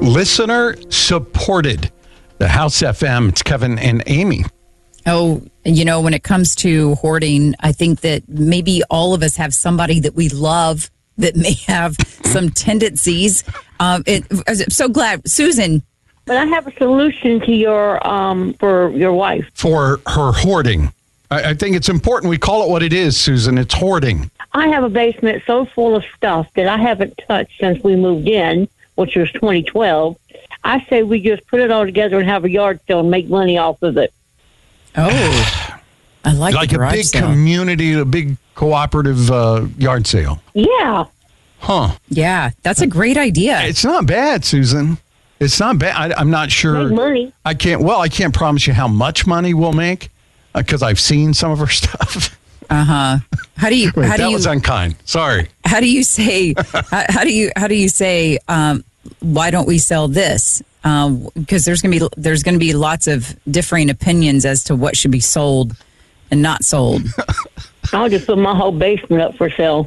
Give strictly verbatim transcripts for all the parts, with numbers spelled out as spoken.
Listener supported. The House F M, it's Kevin and Amy. Oh, you know, when it comes to hoarding, I think that maybe all of us have somebody that we love that may have some tendencies. Um, it, I'm so glad. Susan. But I have a solution to your, um, for your wife. For her hoarding. I, I think it's important we call it what it is, Susan. It's hoarding. I have a basement so full of stuff that I haven't touched since we moved in, which was twenty twelve. I say we just put it all together and have a yard sale and make money off of it. Oh, I like Like the a garage big sale. community, a big cooperative uh, yard sale. Yeah. Huh. Yeah, that's a great idea. It's not bad, Susan. It's not bad. I, I'm not sure. Make money. I can't, well, I can't promise you how much money we'll make because I've seen some of her stuff. Uh huh. How do you? Wait, how do that you? was unkind. Sorry. How do you say? how, how do you? How do you say? Um, why don't we sell this? Um, because there's gonna be there's gonna be lots of differing opinions as to what should be sold and not sold. I'll just put my whole basement up for sale.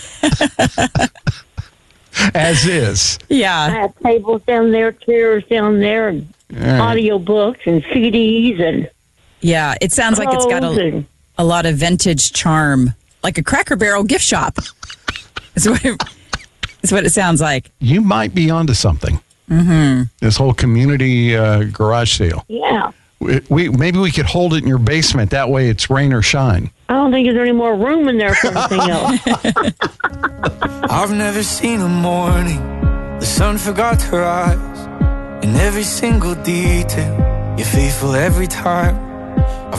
As is. I Yeah. have tables down there, chairs down there, and right. audio books and C Ds and Yeah. It sounds like it's got clothes a, and- a lot of vintage charm, like a Cracker Barrel gift shop. Is what it, is what it sounds like. You might be onto something. Mm-hmm. This whole community uh, garage sale. Yeah. We, we maybe we could hold it in your basement. That way, it's rain or shine. I don't think there's any more room in there for anything else. I've never seen a morning the sun forgot to rise. In every single detail, you're faithful every time.